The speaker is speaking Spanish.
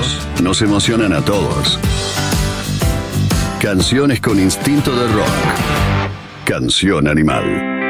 éxitos nos emocionan a todos. Canciones con instinto de rock. Canción Animal.